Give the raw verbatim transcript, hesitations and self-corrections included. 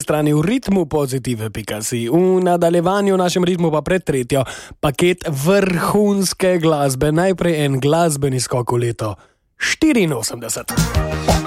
strani v ritmu pozitive pika si, v nadaljevanju v našem ritmu pa pred tretjo paket vrhunske glasbe. Najprej en glasbeni skok v leto štiriinosemdeset.